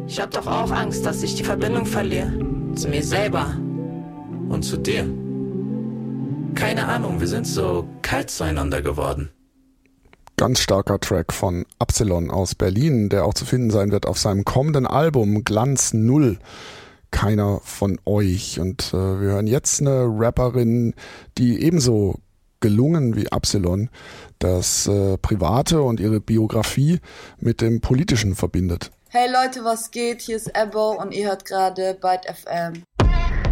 Ich hab doch auch Angst, dass ich die Verbindung verliere. Zu mir selber. Und zu dir. Keine Ahnung, wir sind so kalt zueinander geworden. Ganz starker Track von Absilon aus Berlin, der auch zu finden sein wird auf seinem kommenden Album Glanz Null. Keiner von euch. Und wir hören jetzt eine Rapperin, die ebenso gelungen wie Absilon das Private und ihre Biografie mit dem Politischen verbindet. Hey Leute, was geht? Hier ist Ebo und ihr hört gerade Byte FM.